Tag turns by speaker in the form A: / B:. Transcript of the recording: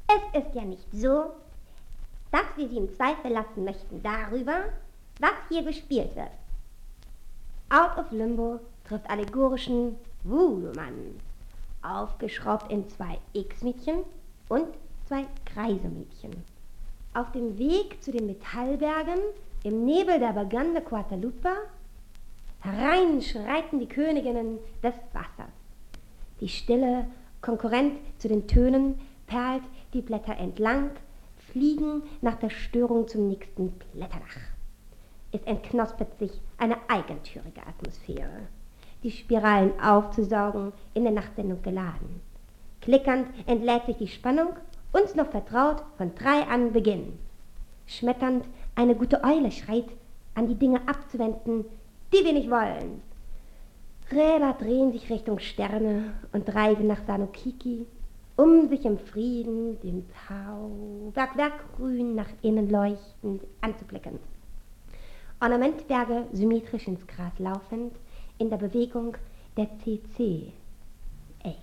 A: Es ist ja nicht so, dass wir Sie im Zweifel lassen möchten darüber, was hier gespielt wird. Out of Limbo trifft allegorischen Voodoo-Mann, aufgeschraubt in 2 X-Mädchen und 2 Kreisemädchen. Auf dem Weg zu den Metallbergen, im Nebel der Baganda Guadalupe, herein schreiten die Königinnen des Wassers. Die Stille, konkurrent zu den Tönen, perlt die Blätter entlang, fliegen nach der Störung zum nächsten Blätterdach. Es entknospet sich eine eigentümliche Atmosphäre, die Spiralen aufzusaugen, in der Nachtsendung geladen. Klickernd entlädt sich die Spannung, uns noch vertraut von 3 an Beginn. Schmetternd eine gute Eule schreit, an die Dinge abzuwenden, die wir nicht wollen. Räder drehen sich Richtung Sterne und reisen nach Sanukiki, um sich im Frieden dem Berggrün nach innen leuchtend anzublicken. Ornamentberge symmetrisch ins Gras laufend, in der Bewegung der CC,